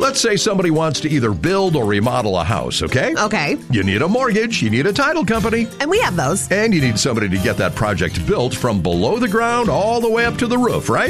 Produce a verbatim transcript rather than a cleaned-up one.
Let's say somebody wants to either build or remodel a house, okay? Okay. You need a mortgage, you need a title company. And we have those. And you need somebody to get that project built from below the ground all the way up to the roof, right?